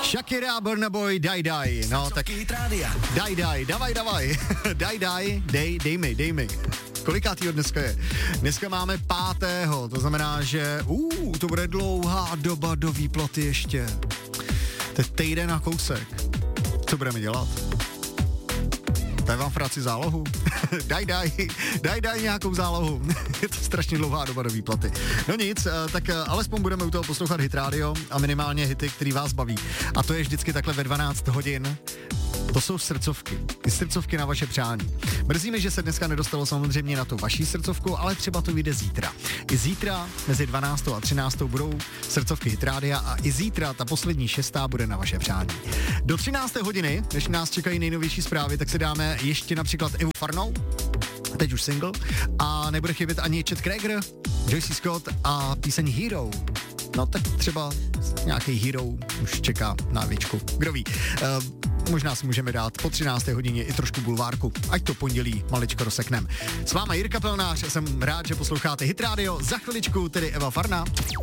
Shakira, Burna Boy, Daj. No tak Daj, davaj. Dej mi. Kolikátýho dneska je? Dneska máme 5. To znamená, že to bude dlouhá doba do výplaty ještě. To je týden a kousek. Co budeme dělat? Daj vám práci zálohu. daj nějakou zálohu. Je to strašně dlouhá doba do výplaty. No nic, tak alespoň budeme u toho poslouchat Hit Radio a minimálně hity, který vás baví. A to je vždycky takhle ve 12 hodin. To jsou srdcovky. Ty srdcovky na vaše přání. Mrzí mě, že se dneska nedostalo samozřejmě na tu vaší srdcovku, ale třeba to vyjde zítra. I zítra mezi 12. a 13. budou srdcovky Hit Rádia a i zítra ta poslední 6. bude na vaše přání. Do 13. hodiny, než nás čekají nejnovější zprávy, tak si dáme ještě například Evu Farnou, teď už single, a nebude chybět ani Chet Krager, Joyce Scott a píseň Hero. No tak třeba nějaký Hero už čeká na věčku. Kdo ví? Možná si můžeme dát po 13. hodině i trošku bulvárku, ať to pondělí maličko rozseknem. S váma Jirka Pelnář, jsem rád, že posloucháte Hit Radio, za chviličku tedy Eva Farna.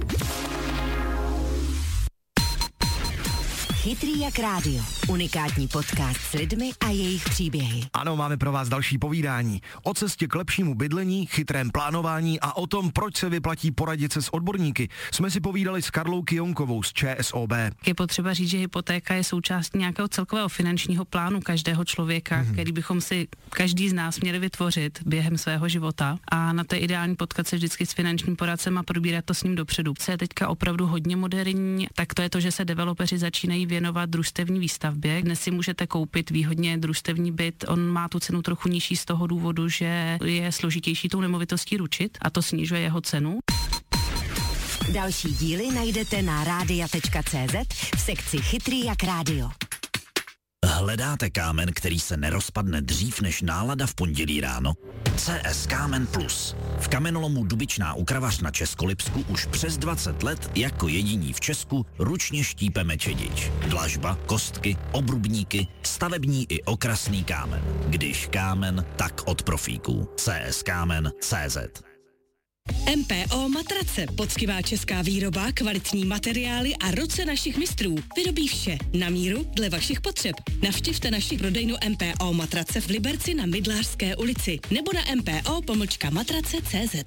Chytrý jak rádio. Unikátní podcast s lidmi a jejich příběhy. Ano, máme pro vás další povídání. O cestě k lepšímu bydlení, chytrém plánování a o tom, proč se vyplatí poradit se s odborníky, jsme si povídali s Karlou Kyjonkovou z ČSOB. Je potřeba říct, že hypotéka je součástí nějakého celkového finančního plánu každého člověka, který bychom si každý z nás měli vytvořit během svého života. A na té ideální potkat se vždycky s finančním poradcem a probírat to s ním dopředu. Co je teďka opravdu hodně moderní, tak to je to, že se developeři začínají věnovat družstevní výstavbě. Dnes si můžete koupit výhodně družstevní byt, on má tu cenu trochu nižší z toho důvodu, že je složitější tou nemovitostí ručit a to snižuje jeho cenu. Další díly najdete na radia.cz v sekci Chytrý jak rádio. Hledáte kámen, který se nerozpadne dřív než nálada v pondělí ráno? CS Kámen Plus. V kamenolomu Dubičná u Kravař na Českolipsku už přes 20 let jako jediní v Česku ručně štípeme čedič. Dlažba, kostky, obrubníky, stavební i okrasný kámen. Když kámen, tak od profíků. CS Kámen CZ. MPO Matrace, poctivá česká výroba, kvalitní materiály a ruce našich mistrů. Vyrobí vše na míru dle vašich potřeb. Navštivte naši prodejnu MPO Matrace v Liberci na Mydlářské ulici nebo na mpo-matrace.cz.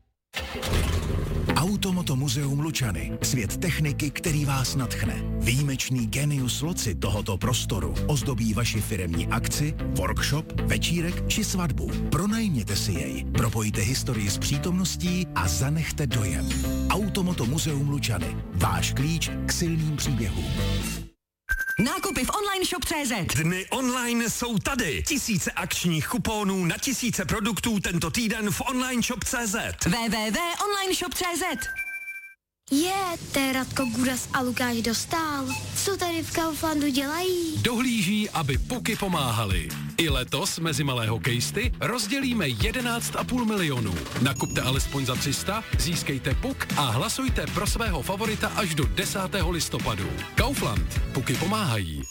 Automoto muzeum Lučany. Svět techniky, který vás nadchne. Výjimečný genius loci tohoto prostoru ozdobí vaši firemní akci, workshop, večírek či svatbu. Pronajměte si jej, propojte historii s přítomností a zanechte dojem. Automoto muzeum Lučany. Váš klíč k silným příběhům. Nákupy v online shop.cz. Dny online jsou tady. Tisíce akčních kuponů na tisíce produktů tento týden v online shop.cz. www.onlineshop.cz. To je Radko Gudas a Lukáš Dostál. Co tady v Kauflandu dělají? Dohlíží, aby puky pomáhaly. I letos mezi malé hokejisty rozdělíme 11,5 milionu. Nakupte alespoň za 300, získejte puk a hlasujte pro svého favorita až do 10. listopadu. Kaufland. Puky pomáhají.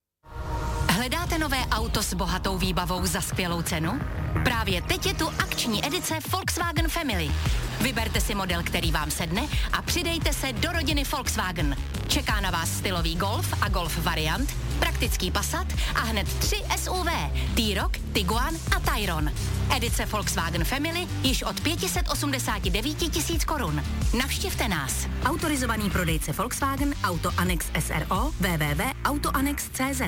Hledáte nové auto s bohatou výbavou za skvělou cenu? Právě teď je tu akční edice Volkswagen Family. Vyberte si model, který vám sedne a přidejte se do rodiny Volkswagen. Čeká na vás stylový Golf a Golf variant, praktický Passat a hned 3 SUV, T-Roc, Tiguan a Tayron. Edice Volkswagen Family již od 589 000 korun. Navštivte nás. Autorizovaný prodejce Volkswagen Auto Annex SRO www.autoannex.cz.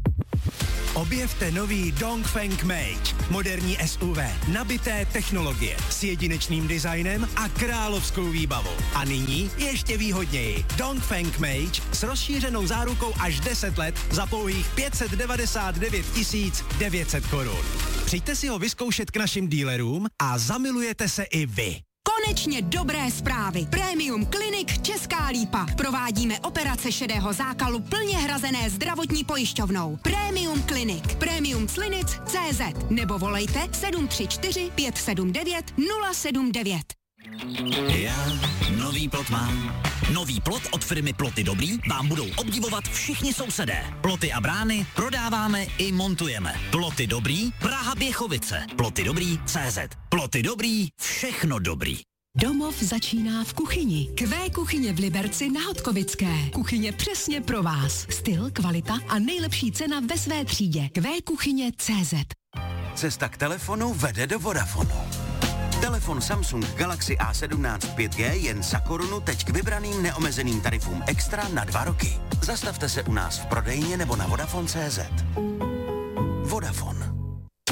Objevte nový Dongfeng Mage, moderní SUV, nabité technologie s jedinečným designem a královskou výbavou. A nyní ještě výhodněji. Dongfeng Mage s rozšířenou zárukou až 10 let za pouhých 599 900 korun. Přijďte si ho vyzkoušet k našim dealerům a zamilujete se i vy. Konečně dobré zprávy. Premium Clinic Česká Lípa. Provádíme operace šedého zákalu plně hrazené zdravotní pojišťovnou. Premium Clinic. Premium Clinic.cz nebo volejte 734 579 079. Já nový plot mám. Nový plot od firmy Ploty Dobrý vám budou obdivovat všichni sousedé. Ploty a brány prodáváme i montujeme. Ploty Dobrý, Praha Běchovice. Ploty Dobrý CZ. Ploty Dobrý, všechno dobrý. Domov začíná v kuchyni. Q kuchyně v Liberci na Hodkovické. Kuchyně přesně pro vás. Styl, kvalita a nejlepší cena ve své třídě. QKuchyně.cz. Cesta k telefonu vede do Vodafonu. Telefon Samsung Galaxy A17 5G jen za korunu teď k vybraným neomezeným tarifům extra na 2 roky. Zastavte se u nás v prodejně nebo na Vodafone.cz. Vodafone.